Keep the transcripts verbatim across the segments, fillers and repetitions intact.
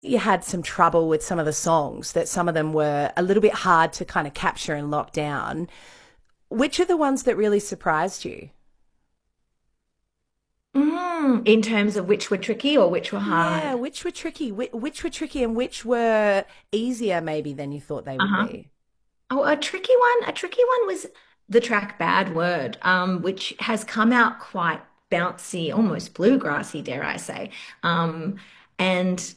you had some trouble with some of the songs, that some of them were a little bit hard to kind of capture and lock down. Which are the ones that really surprised you? Mm, in terms of which were tricky or which were Yeah, hard. which were tricky, which, which were tricky and which were easier maybe than you thought they would Uh-huh. be. Oh, a tricky one. A tricky one was the track Bad Word, um, which has come out quite bouncy, almost bluegrassy, dare I say. Um, and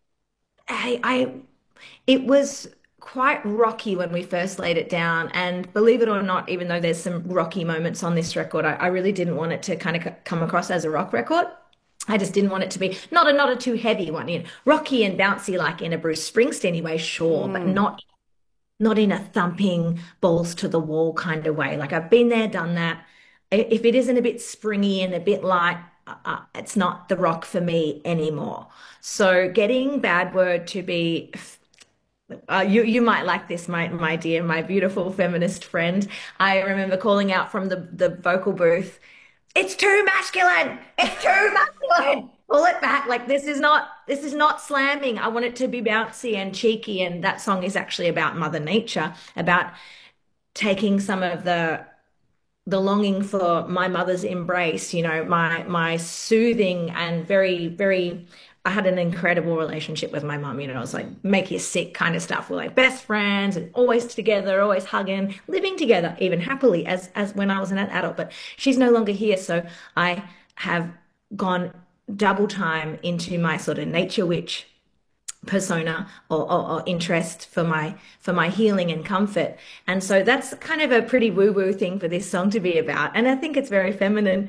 I, I, it was quite rocky when we first laid it down. And believe it or not, even though there's some rocky moments on this record, I, I really didn't want it to kind of come across as a rock record. I just didn't want it to be not a not a too heavy one, you know, rocky and bouncy like in a Bruce Springsteen way, sure, but Mm. not not in a thumping balls to the wall kind of way. Like I've been there, done that. If it isn't a bit springy and a bit light, uh, uh, it's not the rock for me anymore. So getting Bad Word to be, uh, you you might like this, my my dear, my beautiful feminist friend. I remember calling out from the the vocal booth, "It's too masculine. It's too masculine. Pull it back. Like this is not this is not slamming. I want it to be bouncy and cheeky." And that song is actually about Mother Nature, about taking some of the the longing for my mother's embrace, you know, my my soothing and very, very I had an incredible relationship with my mum, you know, it was like make you sick kind of stuff. We're like best friends and always together, always hugging, living together, even happily as as when I was an adult. But she's no longer here, so I have gone double time into my sort of nature witch persona or, or, or interest for my for my healing and comfort. And so that's kind of a pretty woo-woo thing for this song to be about. And I think it's very feminine,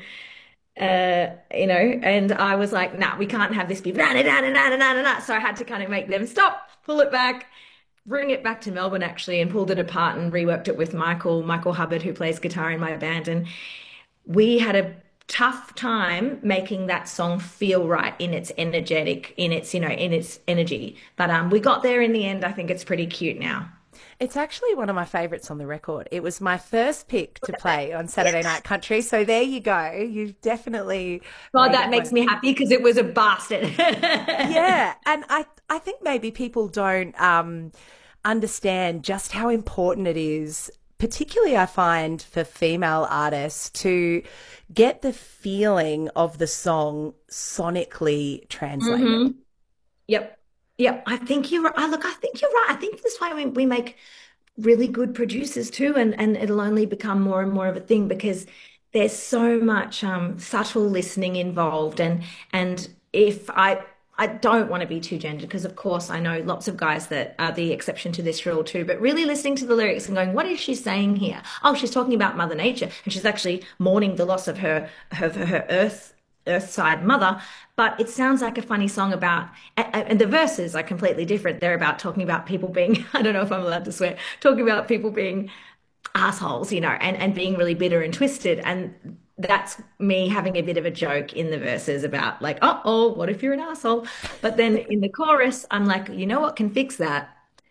uh, you know, and I was like, nah, we can't have this be na na na na na na na. So I had to kind of make them stop, pull it back, bring it back to Melbourne actually, and pulled it apart and reworked it with Michael, Michael Hubbard, who plays guitar in my band. And we had a tough time making that song feel right in its energetic, in its, you know, in its energy. But um, we got there in the end. I think it's pretty cute now. It's actually one of my favorites on the record. It was my first pick to Look at that. play on Saturday Yes. Night Country. So there you go. You've definitely God, made that it one makes of me happy because it was a bastard. Yeah, and I I think maybe people don't um, understand just how important it is, particularly I find for female artists to get the feeling of the song sonically translated. hmm Yep. Yep. I think you're right. Look, I think you're right. I think that's why we, we make really good producers too, and, and it'll only become more and more of a thing because there's so much um, subtle listening involved. And and if I I don't want to be too gendered because of course I know lots of guys that are the exception to this rule too, but really listening to the lyrics and going, what is she saying here? Oh, she's talking about Mother Nature and she's actually mourning the loss of her her, her earth Earthside mother, but it sounds like a funny song about, and the verses are completely different. They're about talking about people being, I don't know if I'm allowed to swear, talking about people being assholes, you know, and, and being really bitter and twisted. And that's me having a bit of a joke in the verses about like, uh oh, what if you're an asshole? But then in the chorus, I'm like, you know what can fix that?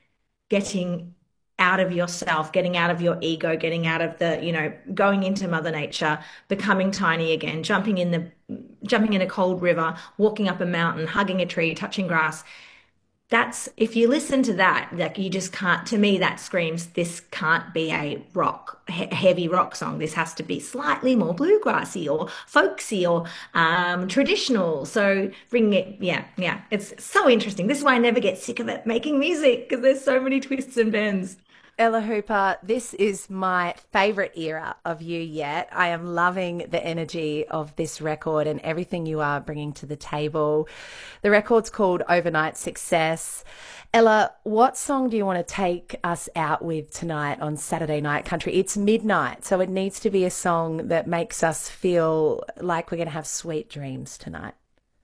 Getting out of yourself, getting out of your ego, getting out of the, you know, going into Mother Nature, becoming tiny again, jumping in the, jumping in a cold river, walking up a mountain, hugging a tree, touching grass. That's, if you listen to that, like you just can't, to me, that screams, this can't be a rock, he heavy rock song. This has to be slightly more bluegrassy or folksy or um, traditional. So bringing it, yeah, yeah, it's so interesting. This is why I never get sick of it making music because there's so many twists and bends. Ella Hooper, this is my favorite era of you yet. I am loving the energy of this record and everything you are bringing to the table. The record's called Overnight Success. Ella, what song do you want to take us out with tonight on Saturday Night Country? It's midnight, so it needs to be a song that makes us feel like we're going to have sweet dreams tonight.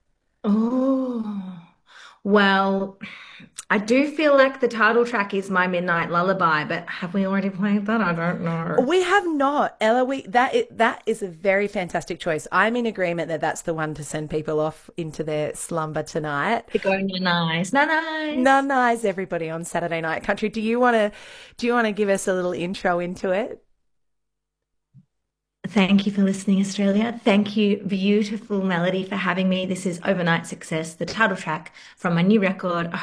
Oh, well, I do feel like the title track is My Midnight Lullaby, but have we already played that? I don't know. We have not, Ella. We that is, that is a very fantastic choice. I'm in agreement that that's the one to send people off into their slumber tonight. To go no nice, no nice. None eyes, everybody on Saturday Night Country. Do you want to do you want to give us a little intro into it? Thank you for listening, Australia. Thank you, beautiful Melody, for having me. This is Overnight Success, the title track from my new record.